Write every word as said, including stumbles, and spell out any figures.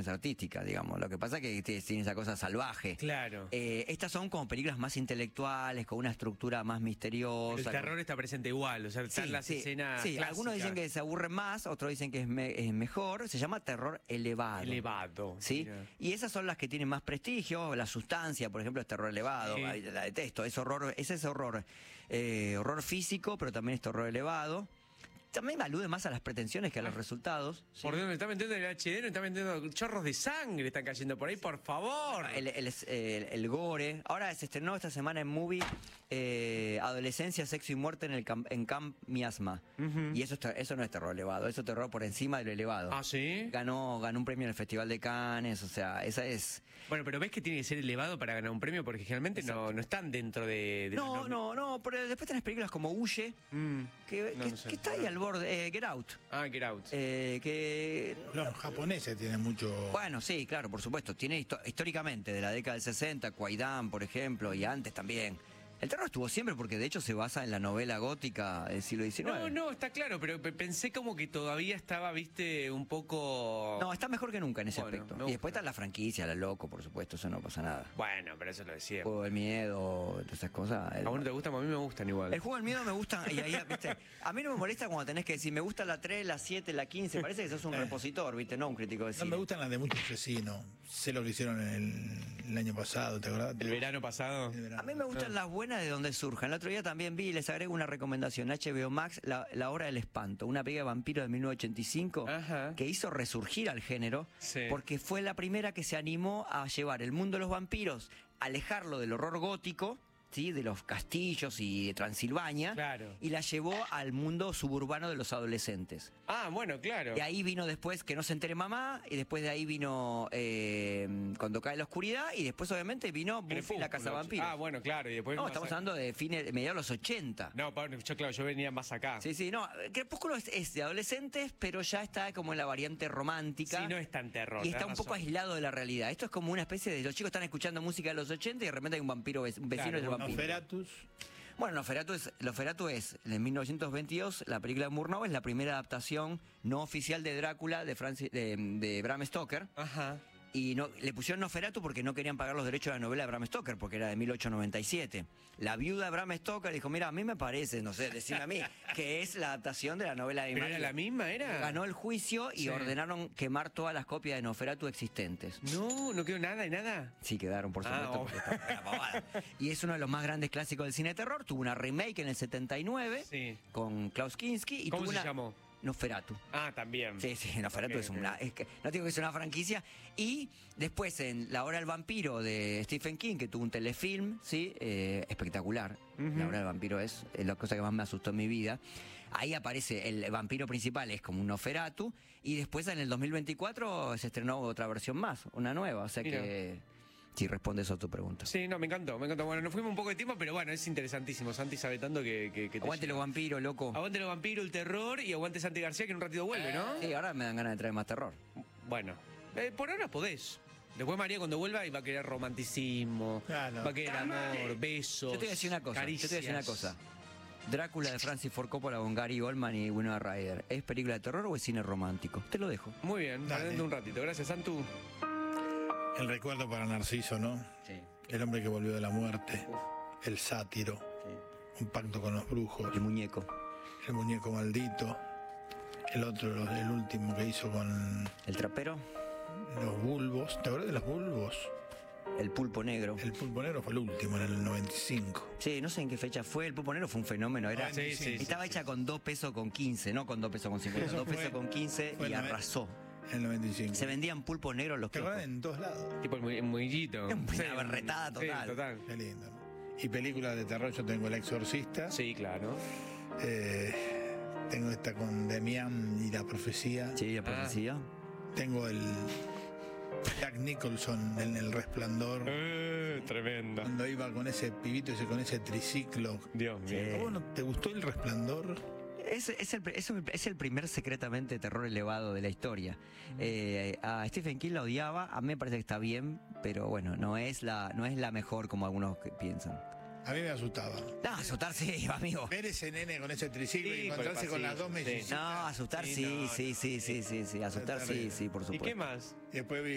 artística, digamos. Lo que pasa es que t- tiene esa cosa salvaje. Claro. Eh, estas son como películas más intelectuales, con una estructura más misteriosa. El terror está presente igual, o sea, están Sí, las sí, escenas sí. clásicas. Algunos dicen que se aburren más, otros dicen que es, me- es mejor. Se llama terror elevado. Elevado. ¿Sí? Mira. Y esas son las que tienen más prestigio. La Sustancia, por ejemplo, es terror elevado. Sí. Ay, la detesto. Es horror, ese es horror. Eh, horror físico, pero también es terror elevado. También alude más a las pretensiones que a los resultados. ¿sí? Por Dios, me está metiendo el H D, me está metiendo chorros de sangre, están cayendo por ahí, por favor. El, el, el, el gore. Ahora se estrenó esta semana en Movie eh, Adolescencia, Sexo y Muerte en el camp, en Camp Miasma. Ujú. Y eso, es ter- eso no es terror elevado, eso es terror por encima de lo elevado. ¿Ah, sí? Ganó, ganó un premio en el Festival de Cannes, o sea, esa es... Bueno, pero ¿ves que tiene que ser elevado para ganar un premio? Porque generalmente no, no están dentro de... de No, los no, no, pero después tenés películas como Huye, Mm. que, No, que- no sé. que está ahí al borde, eh, Get Out, Ah, Get Out. eh, que... Los japoneses tienen mucho... Bueno, sí, claro, por supuesto. Tiene histo- históricamente, de la década del sesenta, Kwaidan, por ejemplo, y antes también. El terror estuvo siempre porque de hecho se basa en la novela gótica del siglo diecinueve. No, no, está claro, pero pe- pensé como que todavía estaba, viste, un poco... No, está mejor que nunca en ese Bueno, aspecto. me Y después gusta. está la franquicia, la loco, por supuesto, eso no pasa nada. Bueno, pero eso lo decía. Juego del miedo, todas esas cosas. El, ¿A vos no te gustan? A mí me gustan igual. el juego del miedo me gusta, y ahí, viste, a mí no me molesta cuando tenés que decir, me gusta la tres, la siete, la quince, parece que sos un repositor, viste, no un crítico de No cine. me gustan las de muchos asesinos. Sé lo que hicieron en el, el año pasado, ¿te acordás? ¿El verano pasado? El verano. A mí me gustan las buenas de donde surjan. El otro día también vi, les agrego una recomendación, H B O Max, La, la Hora del Espanto, una película de vampiro de mil novecientos ochenta y cinco Ajá. que hizo resurgir al género, Sí. porque fue la primera que se animó a llevar el mundo de los vampiros, alejarlo del horror gótico, ¿sí? De los castillos y de Transilvania, Claro. y la llevó al mundo suburbano de los adolescentes. Ah, bueno, claro. Y ahí vino después Que no se entere mamá, y después de ahí vino eh, Cuando cae la oscuridad, y después obviamente vino Buffy Crepúsculo. la Casa de Vampiros. Ah, bueno, claro. Y después No, más estamos a- hablando de fines, de mediados de los ochenta. No, Pablo, yo, claro, yo venía más acá. Sí, sí, no, Crepúsculo es, es de adolescentes, pero ya está como en la variante romántica. Sí, no es tan terror. Y está tenés un poco razón. aislado de la realidad. Esto es como una especie de... Los chicos están escuchando música de los ochenta y de repente hay un vampiro, ve- un vecino Claro, del vampiro. Nosferatus. Bueno, Nosferatu es, Nosferatu es, en mil novecientos veintidós, la película de Murnau es la primera adaptación no oficial de Drácula de, Francis, de, de Bram Stoker. Ajá. Y no, le pusieron Nosferatu porque no querían pagar los derechos de la novela de Bram Stoker, porque era de mil ochocientos noventa y siete. La viuda de Bram Stoker dijo, mira, a mí me parece, no sé, decime a mí, que es la adaptación de la novela de ¿Pero María. era la misma, era? Ganó el juicio y Sí. ordenaron quemar todas las copias de Nosferatu existentes. No, no quedó nada de nada. Sí, quedaron, por Ah, supuesto. oh. porque estaba una pavada. Y es uno de los más grandes clásicos del cine de terror. Tuvo una remake en el setenta y nueve Sí. con Klaus Kinski. Y ¿Cómo tuvo se una... llamó? Nosferatu. Ah, también. Sí, sí, Nosferatu Ok, es ok. una... Es que, no digo que es una franquicia. Y después en La Hora del Vampiro de Stephen King, que tuvo un telefilm, ¿sí? Eh, espectacular. Ujú. La Hora del Vampiro es, es la cosa que más me asustó en mi vida. Ahí aparece el vampiro principal, es como un Nosferatu. Y después en el dos mil veinticuatro se estrenó otra versión más, una nueva. O sea Mira. que... Si respondes a tu pregunta. Sí, no, me encantó, me encantó. Bueno, nos fuimos un poco de tiempo, pero bueno, es interesantísimo. Santi sabe tanto que, que, que te Aguante llega. los vampiros, loco. Aguante los vampiros, el terror y aguante Santi García, que en un ratito vuelve, ¿no? Sí, ahora me dan ganas de traer más terror. Bueno, eh, por ahora podés. Después María cuando vuelva va a querer romanticismo, Claro. va a querer amor, besos, Yo te voy a decir una cosa. caricias. Yo te voy a decir una cosa. Drácula de Francis Ford Coppola con Gary Oldman y Winona Ryder. ¿Es película de terror o es cine romántico? Te lo dejo. Muy bien, Dale. dentro de un ratito. Gracias, Santu. El recuerdo para Narciso, ¿no? Sí. El hombre que volvió de la muerte. El sátiro. Un pacto con los brujos. El muñeco. El muñeco maldito. El otro, el último que hizo con El trapero. los bulbos. ¿Te acuerdas de los bulbos? El pulpo negro. El pulpo negro fue el último, en el noventa y cinco. Sí, no sé en qué fecha fue. El pulpo negro fue un fenómeno. Era, Sí, sí, estaba sí, hecha con dos pesos con quince, no con dos pesos con cincuenta. Eso Dos fue- pesos con quince fue y el nove- arrasó. En el noventa y cinco. Se vendían pulpos negros en los ¿Te acuerdas? kioscos. En todos lados. Tipo el mu- el muellito. Una berretada total. Sí, total. Qué lindo, ¿no? Y películas de terror, yo tengo El Exorcista. Sí, claro. Eh, tengo esta con Demian y la profecía. Sí, la profecía. Tengo el Jack Nicholson en El Resplandor. Eh, tremenda. Cuando iba con ese pibito, ese, con ese triciclo. Dios mío. Sí. ¿A vos no te gustó El Resplandor? Es, es, el, es, un- es el primer secretamente terror elevado de la historia. Eh, a Stephen King la odiaba, a mí me parece que está bien, pero bueno, no es la, no es la mejor como algunos que piensan. A mí me asustaba. No, asustar sí, amigo. Ver ese nene con ese triciclo Sí, y con el encontrarse con las dos pasillo, sí. mellizas. No, asustar Sí, sí, no, sí, no, sí, sí, sí, sí, asustar sí, terrible. sí, por ¿Y supuesto. qué más? Y después vi